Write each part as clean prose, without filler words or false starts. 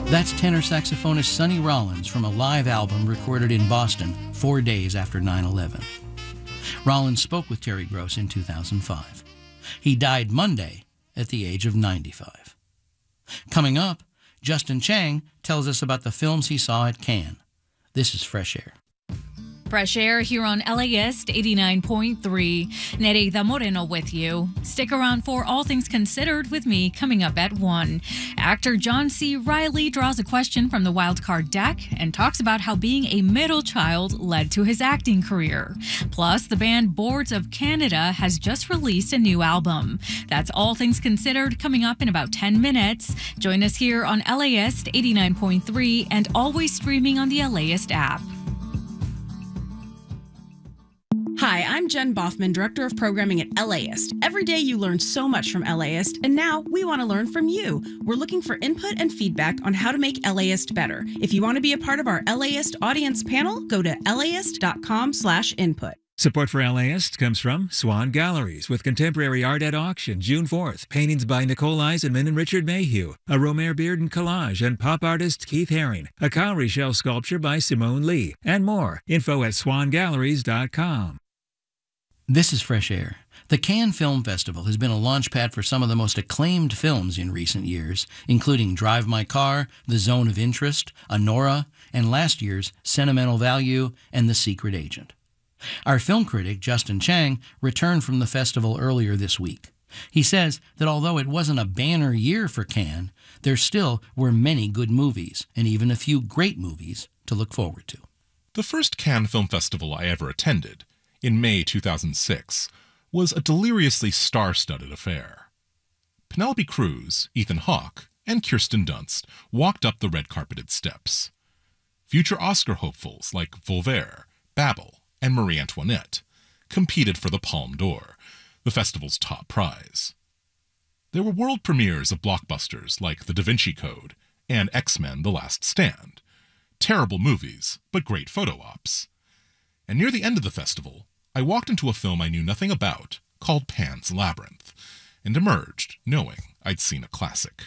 That's tenor saxophonist Sonny Rollins from a live album recorded in Boston 4 days after 9/11. Rollins spoke with Terry Gross in 2005. He died Monday at the age of 95. Coming up, Justin Chang tells us about the films he saw at Cannes. This is Fresh Air. Fresh Air here on LAist 89.3. Nereida Moreno with you. Stick around for All Things Considered with me coming up at 1. Actor John C. Reilly draws a question from the wildcard deck and talks about how being a middle child led to his acting career. Plus, the band Boards of Canada has just released a new album. That's All Things Considered coming up in about 10 minutes. Join us here on LAist 89.3 and always streaming on the LAist app. Hi, I'm Jen Boffman, Director of Programming at LAist. Every day you learn so much from LAist, and now we want to learn from you. We're looking for input and feedback on how to make LAist better. If you want to be a part of our LAist audience panel, go to laist.com/input. Support for LAist comes from Swan Galleries with contemporary art at auction June 4th. Paintings by Nicole Eisenman and Richard Mayhew. A Romare Bearden collage and pop artist Keith Haring. A cowrie shell sculpture by Simone Lee. And more. Info at swangalleries.com. This is Fresh Air. The Cannes Film Festival has been a launchpad for some of the most acclaimed films in recent years, including Drive My Car, The Zone of Interest, Anora, and last year's Sentimental Value and The Secret Agent. Our film critic, Justin Chang, returned from the festival earlier this week. He says that although it wasn't a banner year for Cannes, there still were many good movies, and even a few great movies to look forward to. The first Cannes Film Festival I ever attended, in May 2006, was a deliriously star-studded affair. Penelope Cruz, Ethan Hawke, and Kirsten Dunst walked up the red-carpeted steps. Future Oscar hopefuls like Volver, Babel, and Marie Antoinette competed for the Palme d'Or, the festival's top prize. There were world premieres of blockbusters like The Da Vinci Code and X-Men: The Last Stand. Terrible movies, but great photo ops. And near the end of the festival, I walked into a film I knew nothing about, called Pan's Labyrinth, and emerged knowing I'd seen a classic.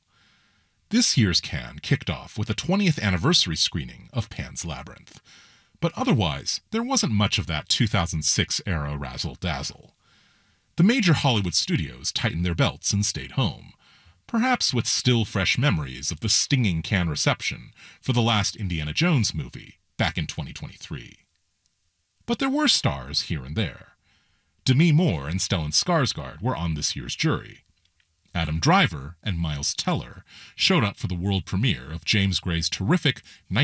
This year's Cannes kicked off with a 20th anniversary screening of Pan's Labyrinth, but otherwise there wasn't much of that 2006-era razzle-dazzle. The major Hollywood studios tightened their belts and stayed home, perhaps with still fresh memories of the stinging Cannes reception for the last Indiana Jones movie back in 2023. But there were stars here and there. Demi Moore and Stellan Skarsgård were on this year's jury. Adam Driver and Miles Teller showed up for the world premiere of James Gray's terrific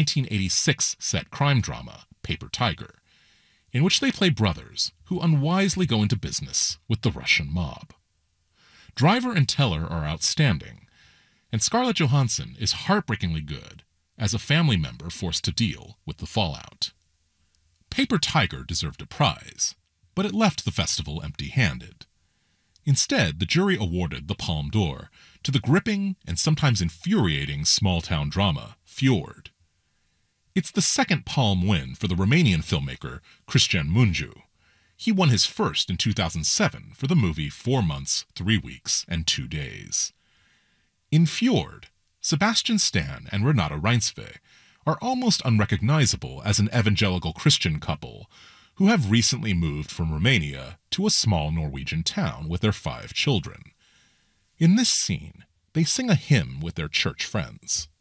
1986 set crime drama, Paper Tiger, in which they play brothers who unwisely go into business with the Russian mob. Driver and Teller are outstanding, and Scarlett Johansson is heartbreakingly good as a family member forced to deal with the fallout. Paper Tiger deserved a prize, but it left the festival empty-handed. Instead, the jury awarded the Palme d'Or to the gripping and sometimes infuriating small-town drama, Fjord. It's the second Palme win for the Romanian filmmaker Cristian Mungiu. He won his first in 2007 for the movie 4 Months, 3 Weeks, and 2 Days. In Fjord, Sebastian Stan and Renata Reinsve are almost unrecognizable as an evangelical Christian couple who have recently moved from Romania to a small Norwegian town with their 5 children. In this scene, they sing a hymn with their church friends.